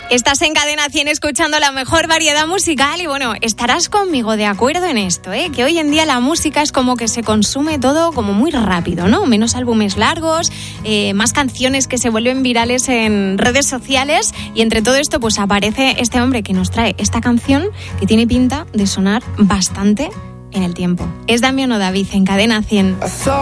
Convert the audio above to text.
Estás en Cadena 100 escuchando la mejor variedad musical y bueno, estarás conmigo de acuerdo en esto, que hoy en día la música es como que se consume todo como muy rápido, ¿no? Menos álbumes largos, más canciones que se vuelven virales en redes sociales y entre todo esto pues aparece este hombre que nos trae esta canción que tiene pinta de sonar bastante en el tiempo. Es Damián David en Cadena 100.